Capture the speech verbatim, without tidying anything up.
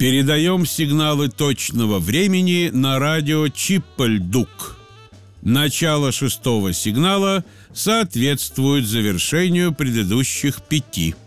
Передаем сигналы точного времени на радио Чиппельдук. Начало шестого сигнала соответствует завершению предыдущих пяти.